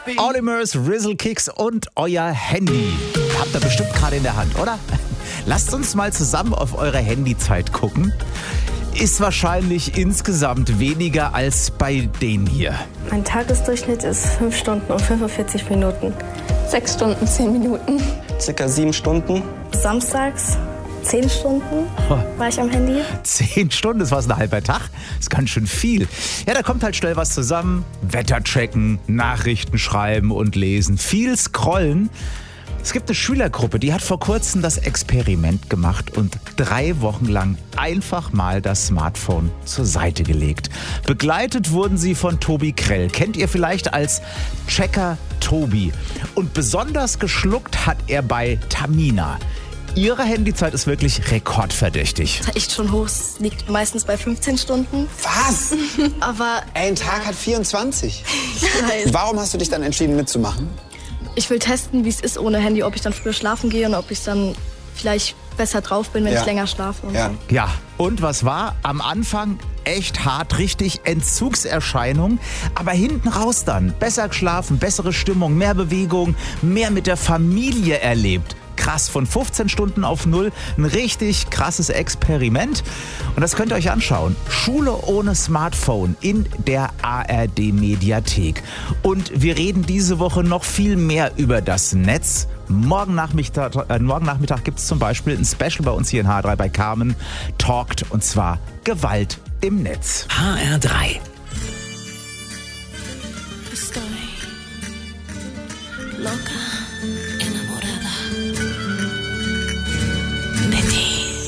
Olimers, Rizzle Kicks und euer Handy. Habt ihr bestimmt gerade in der Hand, oder? Lasst uns mal zusammen auf eure Handyzeit gucken. Ist wahrscheinlich insgesamt weniger als bei denen hier. Mein Tagesdurchschnitt ist 5 Stunden und 45 Minuten. 6 Stunden, 10 Minuten. Circa 7 Stunden. Samstags 10 Stunden war ich am Handy. 10 Stunden, das war ein halber Tag. Das ist ganz schön viel. Ja, da kommt halt schnell was zusammen. Wetter checken, Nachrichten schreiben und lesen. Viel scrollen. Es gibt eine Schülergruppe, die hat vor kurzem das Experiment gemacht und 3 Wochen lang einfach mal das Smartphone zur Seite gelegt. Begleitet wurden sie von Tobi Krell. Kennt ihr vielleicht als Checker Tobi. Und besonders geschluckt hat er bei Tamina. Ihre Handyzeit ist wirklich rekordverdächtig. Das ist echt schon hoch. Es liegt meistens bei 15 Stunden. Was? Aber Ein Tag hat 24. ich weiß. Warum hast du dich dann entschieden mitzumachen? Ich will testen, wie es ist ohne Handy, ob ich dann früher schlafen gehe und ob ich dann vielleicht besser drauf bin, wenn ich länger schlafe. Und Ja. so. Ja, und was war? Am Anfang echt hart, richtig Entzugserscheinung. Aber hinten raus dann. Besser geschlafen, bessere Stimmung, mehr Bewegung, mehr mit der Familie erlebt. Krass, von 15 Stunden auf 0. Ein richtig krasses Experiment. Und das könnt ihr euch anschauen. Schule ohne Smartphone in der ARD-Mediathek. Und wir reden diese Woche noch viel mehr über das Netz. Morgen Nachmittag gibt es zum Beispiel ein Special bei uns hier in H3 bei Carmen Talkt. Und zwar Gewalt im Netz. HR3